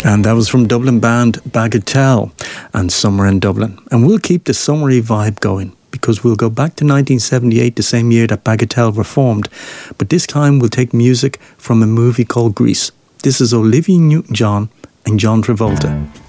And that was from Dublin band Bagatelle and Summer in Dublin. And we'll keep the summery vibe going because we'll go back to 1978, the same year that Bagatelle were formed. But this time we'll take music from a movie called Grease. This is Olivia Newton-John and John Travolta.